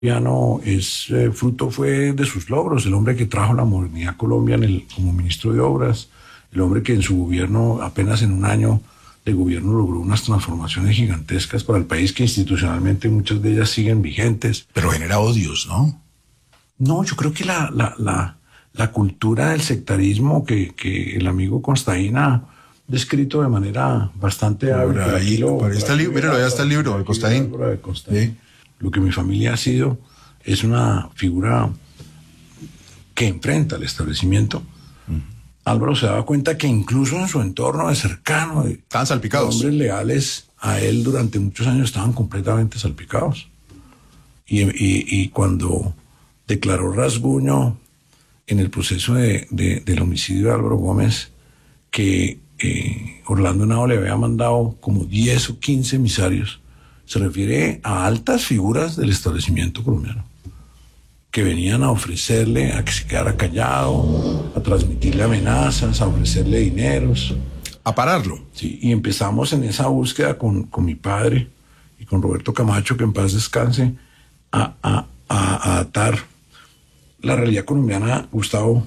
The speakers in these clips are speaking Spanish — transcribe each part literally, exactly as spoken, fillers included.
Piano es eh, fruto fue de sus logros, el hombre que trajo la modernidad a Colombia en el, como ministro de Obras, el hombre que en su gobierno, apenas en un año de gobierno, logró unas transformaciones gigantescas para el país que institucionalmente muchas de ellas siguen vigentes. Pero genera odios, ¿no? No, yo creo que la, la, la, la cultura del sectarismo que, que el amigo Constaín ha descrito de manera bastante hábil. Por ahí, lo, por ahí está el libro, míralo, allá está el libro de Constaín. Sí. Lo que mi familia ha sido es una figura que enfrenta al establecimiento. Uh-huh. Álvaro se daba cuenta que incluso en su entorno de cercano, de estaban salpicados. Hombres leales a él durante muchos años estaban completamente salpicados. Y, y, y cuando declaró rasguño en el proceso de, de, del homicidio de Álvaro Gómez, que eh, Orlando Henao le había mandado como diez o quince emisarios, se refiere a altas figuras del establecimiento colombiano que venían a ofrecerle a que se quedara callado, a transmitirle amenazas, a ofrecerle dineros. A pararlo. Sí, y empezamos en esa búsqueda con, con mi padre y con Roberto Camacho, que en paz descanse, a, a, a, a atar la realidad colombiana. Gustavo,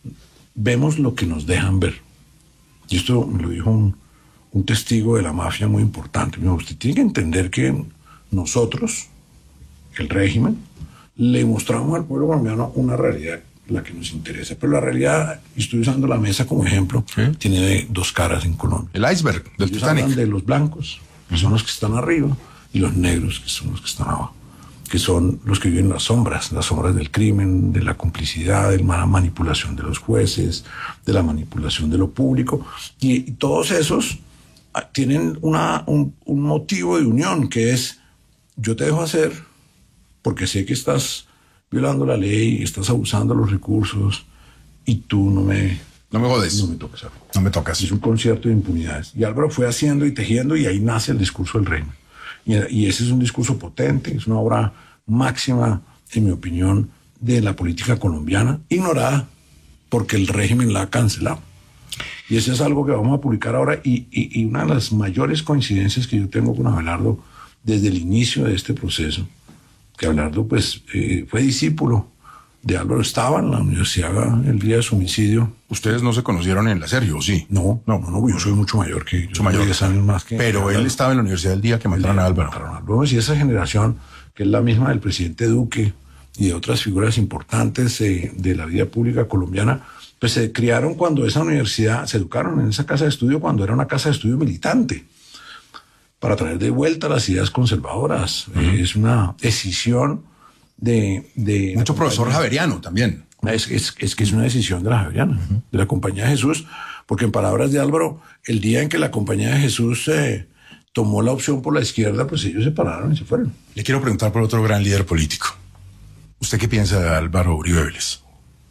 vemos lo que nos dejan ver. Y esto me lo dijo un, un testigo de la mafia muy importante. Me dijo, usted tiene que entender que nosotros, el régimen, le mostramos al pueblo colombiano una realidad, la que nos interesa. Pero la realidad, y estoy usando la mesa como ejemplo, ¿sí?, tiene dos caras en Colombia. El iceberg del Ellos Titanic. Hablan de los blancos, que son los que están arriba, y los negros, que son los que están abajo, que son los que viven en las sombras, las sombras del crimen, de la complicidad, de la manipulación de los jueces, de la manipulación de lo público. Y, y todos esos tienen una, un, un motivo de unión, que es: yo te dejo hacer porque sé que estás violando la ley, estás abusando de los recursos, y tú no me... No me jodes. No me tocas. Algo. No me tocas. Es un concierto de impunidades. Y Álvaro fue haciendo y tejiendo, y ahí nace el discurso del régimen. Y, y ese es un discurso potente, es una obra máxima, en mi opinión, de la política colombiana, ignorada porque el régimen la ha cancelado. Y eso es algo que vamos a publicar ahora, y, y, y una de las mayores coincidencias que yo tengo con Abelardo desde el inicio de este proceso, que Abelardo pues eh, fue discípulo de Álvaro, estaba en la universidad el día de su homicidio. ¿Ustedes no se conocieron en la Sergio, o sí? No, no, no, no, yo soy mucho mayor que mucho mayor. diez años más que... Pero él estaba en la universidad el día que mataron a Álvaro. Mataron a Álvaro. Y esa generación, que es la misma del presidente Duque y de otras figuras importantes eh, de la vida pública colombiana, pues se criaron cuando esa universidad, se educaron en esa casa de estudio cuando era una casa de estudio militante, para traer de vuelta las ideas conservadoras. Uh-huh. Eh, es una decisión de... de Mucho profesor javeriano también. Es, es, es que es una decisión de la Javeriana, uh-huh, de la Compañía de Jesús, porque en palabras de Álvaro, el día en que la Compañía de Jesús eh, tomó la opción por la izquierda, pues ellos se pararon y se fueron. Le quiero preguntar por otro gran líder político. ¿Usted qué piensa de Álvaro Uribe Vélez?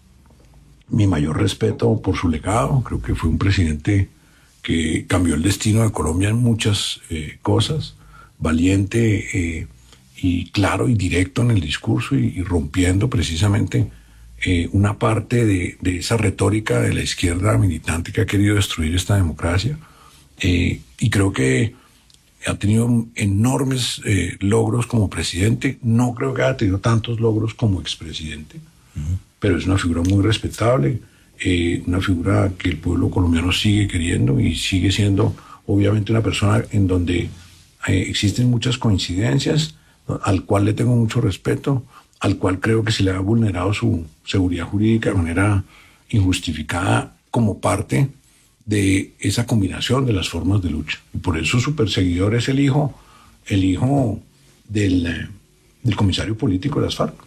Mi mayor respeto por su legado. Creo que fue un presidente que cambió el destino de Colombia en muchas eh, cosas, valiente eh, y claro y directo en el discurso, y, y rompiendo precisamente eh, una parte de, de esa retórica de la izquierda militante que ha querido destruir esta democracia. Eh, y creo que ha tenido enormes eh, logros como presidente. No creo que haya tenido tantos logros como expresidente, uh-huh, pero es una figura muy respetable. Eh, una figura que el pueblo colombiano sigue queriendo, y sigue siendo obviamente una persona en donde eh, existen muchas coincidencias, al cual le tengo mucho respeto, al cual creo que se le ha vulnerado su seguridad jurídica de manera injustificada como parte de esa combinación de las formas de lucha. Y por eso su perseguidor es el hijo, el hijo del, del comisario político de las FARC.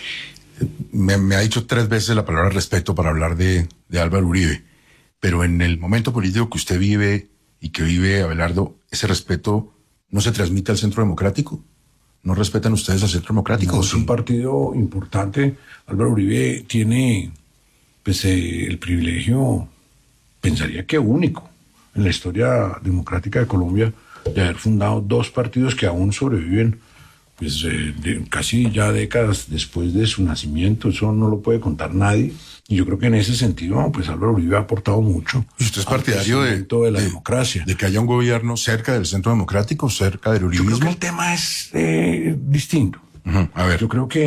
Me, me ha dicho tres veces la palabra respeto para hablar de, de Álvaro Uribe, pero en el momento político que usted vive y que vive Abelardo, ¿ese respeto no se transmite al Centro Democrático? ¿No respetan ustedes al Centro Democrático? No, es un partido importante. Álvaro Uribe tiene pues, eh, el privilegio, pensaría que único, en la historia democrática de Colombia, de haber fundado dos partidos que aún sobreviven, pues eh, de, casi ya décadas después de su nacimiento. Eso no lo puede contar nadie. Y yo creo que en ese sentido, pues Álvaro Uribe ha aportado mucho. ¿Y usted es partidario de, de la de, democracia? De que haya un gobierno cerca del Centro Democrático, cerca del uribismo. Yo creo que el tema es eh, distinto. Uh-huh. A ver. Yo creo que